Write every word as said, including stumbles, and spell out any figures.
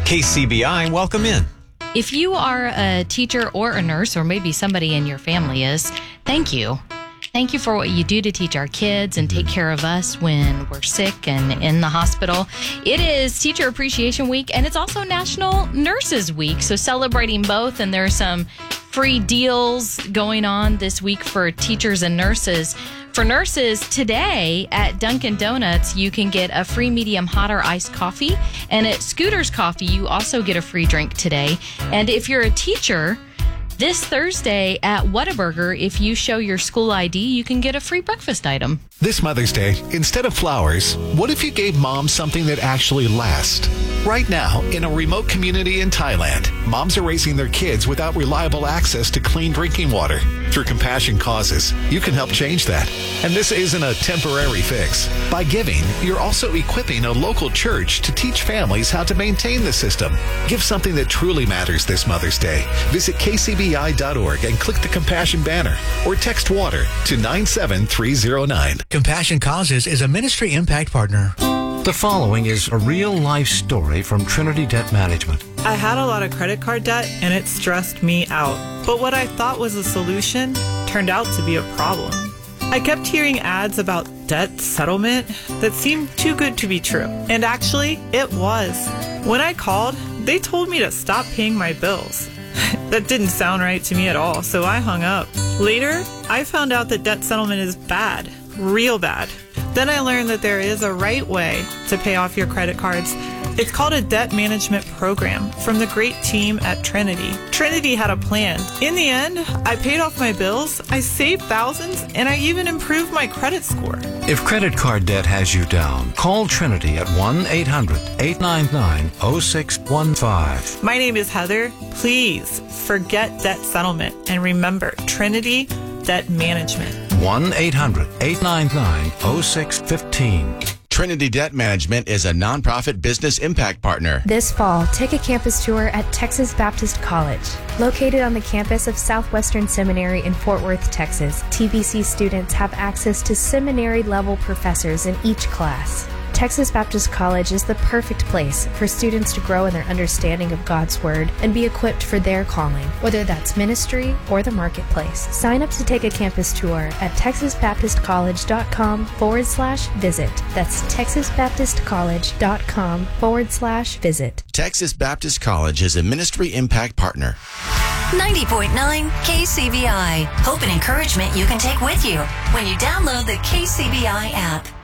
K C B I, welcome in. If you are a teacher or a nurse, or maybe somebody in your family is, thank you. Thank you for what you do to teach our kids and take care of us when we're sick and in the hospital. It is Teacher Appreciation Week, and it's also National Nurses Week, so celebrating both, and there are some free deals going on this week for teachers and nurses. For nurses, today at Dunkin' Donuts, you can get a free medium hot or iced coffee. And at Scooter's Coffee, you also get a free drink today. And if you're a teacher, this Thursday at Whataburger, if you show your school I D, you can get a free breakfast item. This Mother's Day, instead of flowers, what if you gave mom something that actually lasts? Right now, in a remote community in Thailand, moms are raising their kids without reliable access to clean drinking water. Through Compassion Causes, you can help change that. And this isn't a temporary fix. By giving, you're also equipping a local church to teach families how to maintain the system. Give something that truly matters this Mother's Day. Visit K C B I dot org and click the Compassion banner, or text WATER to nine seven three zero nine. Compassion Causes is a ministry impact partner. The following is a real-life story from Trinity Debt Management. I had a lot of credit card debt, and it stressed me out. But what I thought was a solution turned out to be a problem. I kept hearing ads about debt settlement that seemed too good to be true. And actually, it was. When I called, they told me to stop paying my bills. That didn't sound right to me at all, so I hung up. Later, I found out that debt settlement is bad, real bad. Then I learned that there is a right way to pay off your credit cards. It's called a debt management program from the great team at Trinity. Trinity had a plan. In the end, I paid off my bills, I saved thousands, and I even improved my credit score. If credit card debt has you down, call Trinity at one eight hundred eight nine nine oh six one five. My name is Heather. Please forget debt settlement and remember Trinity Debt Management. one eight hundred eight nine nine oh six one five. Trinity Debt Management is a nonprofit business impact partner. This fall, take a campus tour at Texas Baptist College. Located on the campus of Southwestern Seminary in Fort Worth, Texas, T B C students have access to seminary-level professors in each class. Texas Baptist College is the perfect place for students to grow in their understanding of God's Word and be equipped for their calling, whether that's ministry or the marketplace. Sign up to take a campus tour at texasbaptistcollege.com forward slash visit. That's texasbaptistcollege.com forward slash visit. Texas Baptist College is a ministry impact partner. ninety point nine K C B I. Hope and encouragement you can take with you when you download the K C B I app.